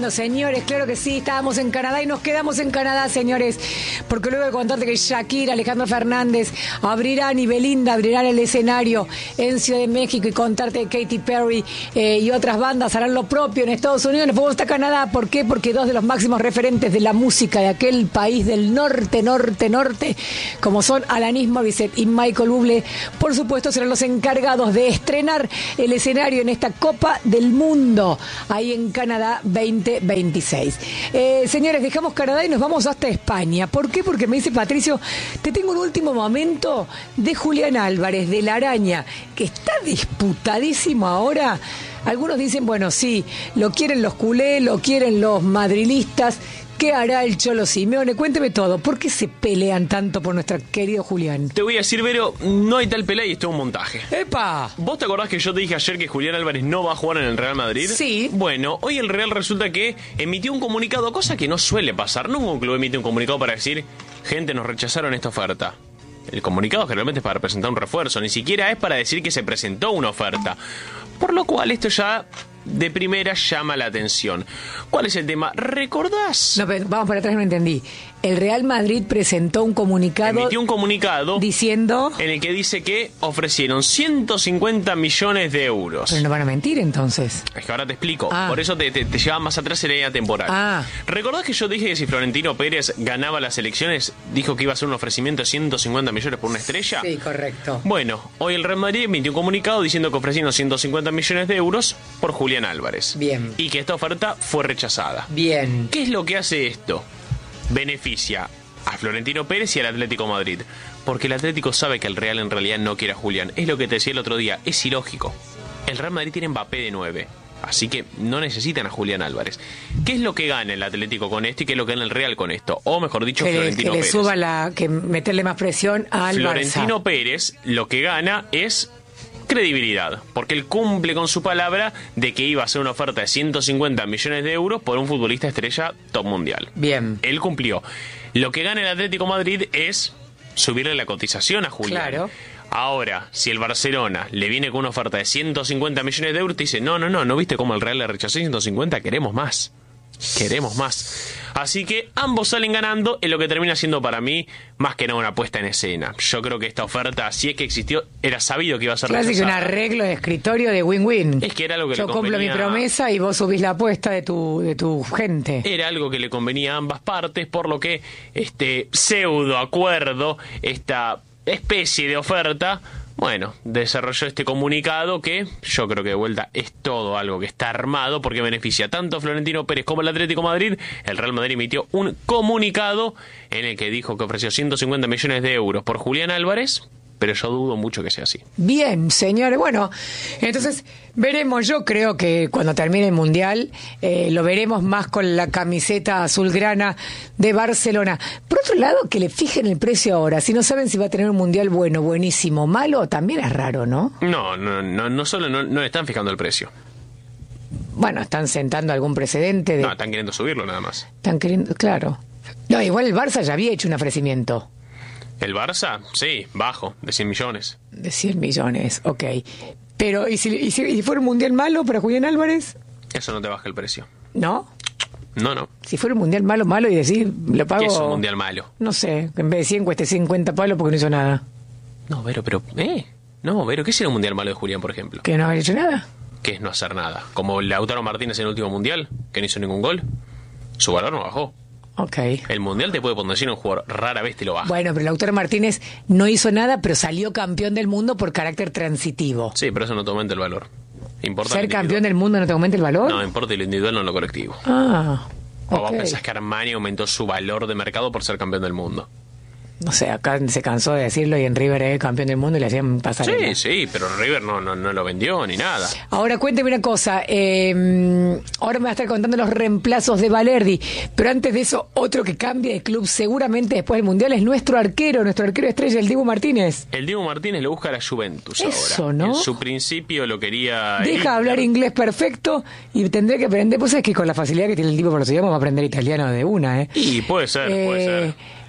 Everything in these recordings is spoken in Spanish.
volviendo, señores, claro que sí, estábamos en Canadá y nos quedamos en Canadá, señores, porque luego de contarte que Shakira, Alejandro Fernández abrirán y Belinda abrirán el escenario en Ciudad de México y contarte que Katy Perry y otras bandas harán lo propio en Estados Unidos, nos fuimos hasta Canadá. ¿Por qué? Porque dos de los máximos referentes de la música de aquel país del norte, como son Alanis Morissette y Michael Bublé, por supuesto serán los encargados de estrenar el escenario en esta Copa del Mundo, ahí en Canadá 2026. Señores, dejamos Canadá y nos vamos hasta España. ¿Por qué? Porque me dice Patricio, te tengo un último momento de Julián Álvarez, de La Araña, que está disputadísimo ahora. Algunos dicen, bueno, sí, lo quieren los culés, lo quieren los madrilistas. ¿Qué hará el Cholo Simeone? Cuénteme todo. ¿Por qué se pelean tanto por nuestro querido Julián? Te voy a decir, Vero, no hay tal pelea y esto es un montaje. ¡Epa! ¿Vos te acordás que yo te dije ayer que Julián Álvarez no va a jugar en el Real Madrid? Sí. Bueno, hoy el Real resulta que emitió un comunicado, cosa que no suele pasar. Nunca un club emite un comunicado para decir, gente, nos rechazaron esta oferta. El comunicado generalmente es para presentar un refuerzo, ni siquiera es para decir que se presentó una oferta. Por lo cual esto ya de primera llama la atención. ¿Cuál es el tema? ¿Recordás? No, pero vamos para atrás, no entendí. El Real Madrid presentó un comunicado... Emitió un comunicado diciendo... en el que dice que ofrecieron 150 millones de euros. Pero no van a mentir, entonces. Es que ahora te explico. Por eso te lleva más atrás en la línea temporal. ¿Recordás que yo dije que si Florentino Pérez ganaba las elecciones, dijo que iba a hacer un ofrecimiento de 150 millones por una estrella? Sí, correcto. Bueno, hoy el Real Madrid emitió un comunicado diciendo que ofrecieron 150 millones de euros por Julián Álvarez. Bien. Y que esta oferta fue rechazada. Bien. ¿Qué es lo que hace esto? Beneficia a Florentino Pérez y al Atlético Madrid, porque el Atlético sabe que el Real en realidad no quiere a Julián. Es lo que te decía el otro día, es ilógico. El Real Madrid tiene Mbappé de 9, así que no necesitan a Julián Álvarez. ¿Qué es lo que gana el Atlético con esto y qué es lo que gana el Real con esto? O mejor dicho, Florentino Pérez. Que le suba que meterle más presión al Florentino Barça. Pérez lo que gana es credibilidad, porque él cumple con su palabra de que iba a hacer una oferta de 150 millones de euros por un futbolista estrella top mundial. Bien. Él cumplió. Lo que gana el Atlético Madrid es subirle la cotización a Julián. Claro. Ahora, si el Barcelona le viene con una oferta de 150 millones de euros, te dice, no viste cómo el Real le rechazó 150, queremos más. Así que ambos salen ganando en lo que termina siendo para mí más que nada una puesta en escena. Yo creo que esta oferta, si es que existió, era sabido que iba a ser rechazada. Clásico, un arreglo de escritorio de win-win. Es que era algo que yo le convenía. Yo cumplo mi promesa y vos subís la apuesta de tu gente. Era algo que le convenía a ambas partes, por lo que este pseudo acuerdo, esta especie de oferta, bueno, desarrolló este comunicado que yo creo que de vuelta es todo algo que está armado porque beneficia tanto a Florentino Pérez como al Atlético de Madrid. El Real Madrid emitió un comunicado en el que dijo que ofreció 150 millones de euros por Julián Álvarez, pero yo dudo mucho que sea así. Bien, señores. Bueno, entonces veremos. Yo creo que cuando termine el Mundial lo veremos más con la camiseta azulgrana de Barcelona. Por otro lado, que le fijen el precio ahora. Si no saben si va a tener un Mundial bueno, buenísimo, malo, también es raro, ¿no? No solo no le están fijando el precio. Bueno, están sentando algún precedente. No, están queriendo subirlo nada más. Están queriendo, claro. No, igual el Barça ya había hecho un ofrecimiento. ¿El Barça? Sí, bajo, de 100 millones. De 100 millones, ok. Pero, ¿y si fuera un Mundial malo para Julián Álvarez? Eso no te baja el precio. ¿No? No. Si fuera un Mundial malo y decir, lo pago... ¿Qué es un Mundial malo? No sé, en vez de 100 cueste 50 palos porque no hizo nada. No, Vero, ¿qué sería un Mundial malo de Julián, por ejemplo? ¿Que no ha hecho nada? ¿Qué es no hacer nada? Como Lautaro Martínez en el último Mundial, que no hizo ningún gol. Su valor no bajó. Ok. El Mundial te puede potenciar un jugador, rara vez te lo baja. Bueno, pero Lautaro Martínez no hizo nada, pero salió campeón del mundo por carácter transitivo. Sí, pero eso no te aumenta el valor. Importa ¿Ser campeón del mundo no te aumenta el valor? No, importa lo individual, no lo colectivo. O vos pensás que Armani aumentó su valor de mercado por ser campeón del mundo. No sé, acá se cansó de decirlo y en River es campeón del mundo y le hacían pasar. Sí, pero River no lo vendió ni nada. Ahora cuénteme una cosa, ahora me va a estar contando los reemplazos de Valerdi, pero antes de eso, otro que cambia de club seguramente después del Mundial es nuestro arquero estrella, el Dibu Martínez. El Dibu Martínez le busca a la Juventus eso, ahora. ¿no? En su principio lo quería... Deja hablar inglés perfecto y tendré que aprender, pues es que con la facilidad que tiene el Dibu por los idiomas va a aprender italiano de una, Y puede ser.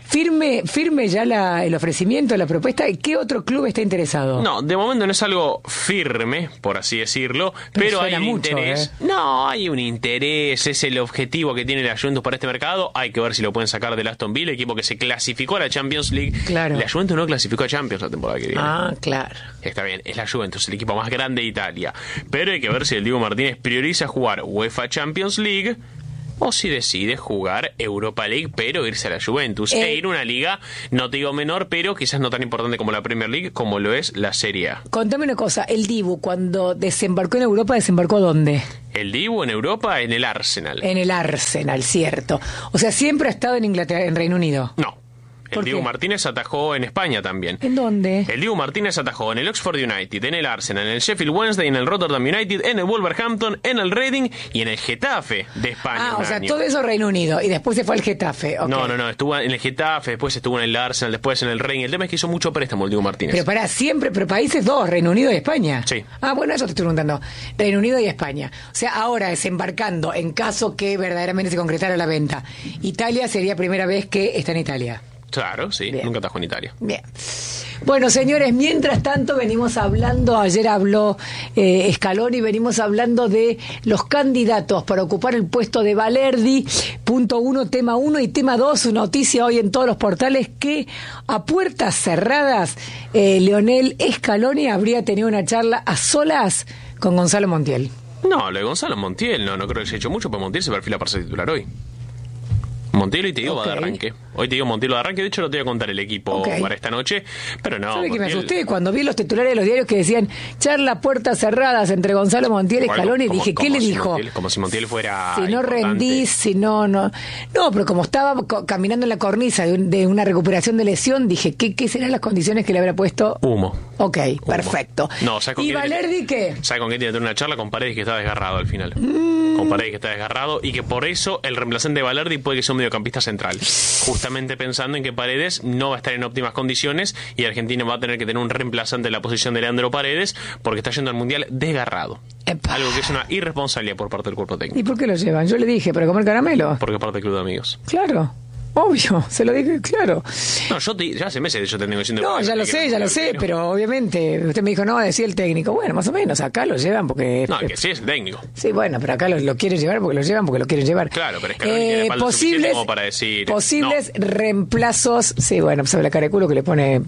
Firme ya el ofrecimiento, la propuesta. ¿Qué otro club está interesado? No, de momento no es algo firme, por así decirlo, pero hay un interés. No, hay un interés, es el objetivo que tiene la Juventus para este mercado. Hay que ver si lo pueden sacar del Aston Villa, equipo que se clasificó a la Champions League. Claro. La Juventus no clasificó a Champions la temporada que viene. Ah, claro. Está bien, es la Juventus, el equipo más grande de Italia. Pero hay que ver si el Diego Martínez prioriza jugar UEFA Champions League o si decide jugar Europa League, pero irse a la Juventus e ir a una liga, no te digo menor, pero quizás no tan importante como la Premier League, como lo es la Serie A. Contame una cosa, el Dibu cuando desembarcó en Europa, ¿desembarcó dónde? El Dibu en Europa, en el Arsenal. En el Arsenal, cierto. O sea, siempre ha estado en Inglaterra, en Reino Unido. No. El Dibu Martínez atajó en España también. ¿En dónde? El Dibu Martínez atajó en el Oxford United, en el Arsenal, en el Sheffield Wednesday, en el Rotterdam United, en el Wolverhampton, en el Reading y en el Getafe de España. Ah, o sea, todo eso Reino Unido y después se fue al Getafe. Okay. No, estuvo en el Getafe, después estuvo en el Arsenal, después en el Reading. El tema es que hizo mucho préstamo el Dibu Martínez. Pero pero países dos, Reino Unido y España. Sí. Ah, bueno, eso te estoy preguntando. Reino Unido y España. O sea, ahora desembarcando, en caso que verdaderamente se concretara la venta, Italia sería primera vez que está en Italia. Claro, sí, bien. Nunca atajó en Italia. Bien. Bueno, señores, mientras tanto venimos hablando, ayer habló Scaloni, venimos hablando de los candidatos para ocupar el puesto de Balerdi, punto 1, tema 1 y tema 2, noticia hoy en todos los portales que a puertas cerradas Lionel Scaloni habría tenido una charla a solas con Gonzalo Montiel. No, lo de Gonzalo Montiel, no creo que se haya hecho mucho, pero Montiel se perfila para ser titular hoy. Montiel hoy te digo va de arranque. Hoy te digo Montiel va de arranque. De hecho, no te voy a contar el equipo para esta noche. Pero no. ¿Sabes que me asusté? Cuando vi los titulares de los diarios que decían charla puertas cerradas entre Gonzalo Montiel y Scaloni, dije, ¿qué le dijo? Como si Montiel fuera. Si no rendís, si no. No, pero como estaba caminando en la cornisa de una recuperación de lesión, dije, ¿qué serán las condiciones que le habrá puesto? Humo. Ok, perfecto. No, ¿sabes con ¿Y Balerdi qué? ¿Sabes con qué tiene que tener una charla? Con Paredes, que está desgarrado al final. Con Paredes, que está desgarrado. Y que por eso el reemplazante de Balerdi puede que sea un mediocampista central. Justamente pensando en que Paredes no va a estar en óptimas condiciones y Argentina va a tener que tener un reemplazante en la posición de Leandro Paredes porque está yendo al Mundial desgarrado. Epa. Algo que es una irresponsabilidad por parte del cuerpo técnico. ¿Y por qué lo llevan? Yo le dije, ¿para comer caramelo? Porque es parte del club de amigos. Claro. Obvio, se lo dije, claro. No, ya hace meses yo te tengo diciendo... No, ya lo sé, pero obviamente usted me dijo, no, decía el técnico. Bueno, más o menos, acá lo llevan porque... No, que sí es el técnico. Sí, bueno, pero acá lo quieren llevar porque lo llevan porque lo quieren llevar. Claro, pero es que tiene espalda suficiente como para decir... Posibles reemplazos... Sí, bueno, sabe la cara de culo que le pone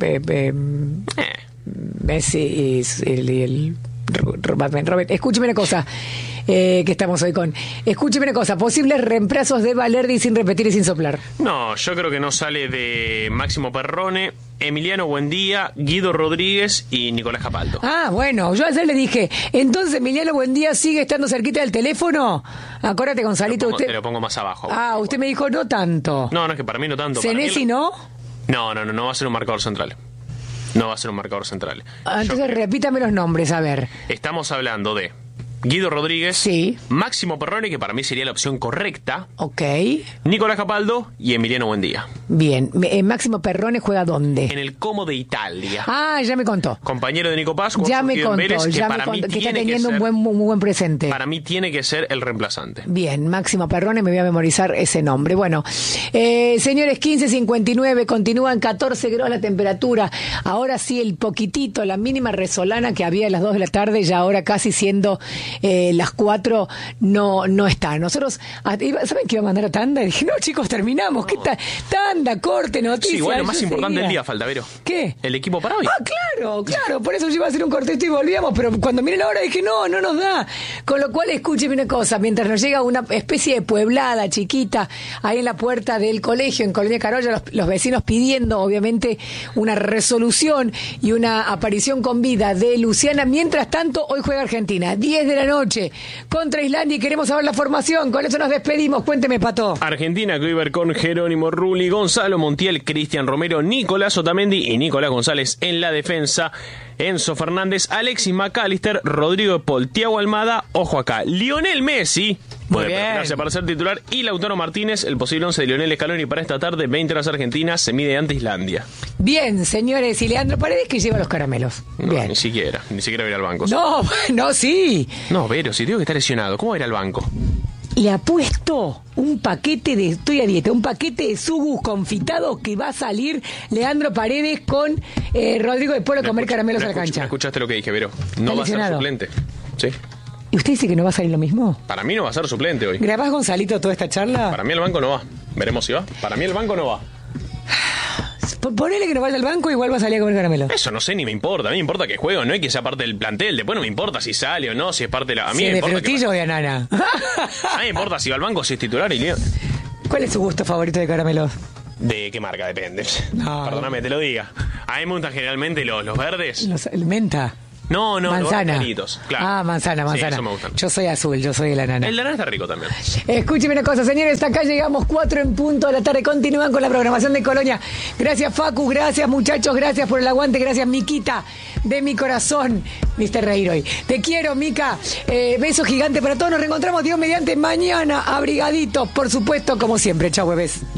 Messi y el Robert. Escúcheme una cosa... que estamos hoy con... Escúcheme una cosa, posibles reemplazos de Balerdi sin repetir y sin soplar. No, yo creo que no sale de Máximo Perrone, Emiliano Buendía, Guido Rodríguez y Nicolás Capaldo. Ah, bueno, yo ayer le dije, entonces Emiliano Buendía sigue estando cerquita del teléfono. Acuérdate, Gonzalito, te lo pongo más abajo. Ah, usted me dijo no tanto. No, es que para mí no tanto. ¿Senesi no? No va a ser un marcador central. No va a ser un marcador central. Entonces repítame los nombres, a ver. Estamos hablando de Guido Rodríguez, sí. Máximo Perrone, que para mí sería la opción correcta. Ok. Nicolás Capaldo y Emiliano Buendía. Bien. ¿Máximo Perrone juega dónde? En el Como de Italia. Ah, ya me contó. Compañero de Nico Paz. Ya me contó, que está teniendo un muy buen presente. Para mí tiene que ser el reemplazante. Bien, Máximo Perrone, me voy a memorizar ese nombre. Bueno, señores, 15:59, continúan 14 grados la temperatura. Ahora sí, el poquitito, la mínima resolana que había a las 2 de la tarde, ya ahora casi siendo... las 4 no está. Nosotros, ¿saben que iba a mandar a tanda? Y dije, no, chicos, terminamos. ¿Qué tanda, corte, noticias? Sí, bueno, más importante del día falta, Vero. ¿Qué? El equipo para hoy. Ah, claro. Por eso yo iba a hacer un cortito y volvíamos, pero cuando miré la hora dije, no nos da. Con lo cual, escúcheme una cosa, mientras nos llega una especie de pueblada chiquita ahí en la puerta del colegio, en Colonia Carolla, los vecinos pidiendo, obviamente, una resolución y una aparición con vida de Luciana. Mientras tanto, hoy juega Argentina, 10 de la noche contra Islandia y queremos saber la formación. Con eso nos despedimos. Cuénteme, Pato. Argentina que iba con Jerónimo Rulli, Gonzalo Montiel, Cristian Romero, Nicolás Otamendi y Nicolás González en la defensa. Enzo Fernández, Alexis McAllister, Rodrigo Paul, Thiago Almada, ojo acá, Lionel Messi puede prepararse para ser titular y Lautaro Martínez, el posible 11 de Lionel Scaloni para esta tarde, 20 horas Argentina, se mide ante Islandia. Bien, señores, y Leandro Paredes que lleva los caramelos. No, bien. Ni siquiera va a ir al banco. No, sí. No, Vero, si digo que está lesionado, ¿cómo va a ir al banco? Le apuesto un paquete de, estoy a dieta, un paquete de sugus confitados que va a salir Leandro Paredes con Rodrigo de Polo a comer caramelos a la cancha. ¿Me escuchaste lo que dije, Vero? No va a ser suplente. Sí. ¿Y usted dice que no va a salir lo mismo? Para mí no va a ser suplente hoy. ¿Grabás, Gonzalito, toda esta charla? Para mí el banco no va. Veremos si va. Para mí el banco no va. Ponele que no vaya al banco, igual va a salir a comer caramelo. Eso no sé, ni me importa. A mí me importa que juegue, no hay que sea parte del plantel. Después no me importa si sale o no, si es parte de la... A mí Sí, me de importa Frutillo o de Anana. A mí me importa si va al banco, si es titular y... ¿Cuál es su gusto favorito de caramelos? ¿De qué marca? Depende. No. Perdóname, te lo diga. A mí me gustan generalmente los verdes. El menta. No, manzana. Los caritos, claro. Ah, manzana. Sí, eso me gustan. Yo soy azul, yo soy de la nana. El de la nana está rico también. Escúcheme una cosa, señores, hasta acá llegamos 4 en punto de la tarde. Continúan con la programación de Colonia. Gracias, Facu, gracias, muchachos, gracias por el aguante, gracias, Miquita, de mi corazón. Viste reír hoy. Te quiero, Mica. Beso gigante para todos. Nos reencontramos, Dios mediante, mañana, abrigaditos, por supuesto, como siempre. Chau, bebés.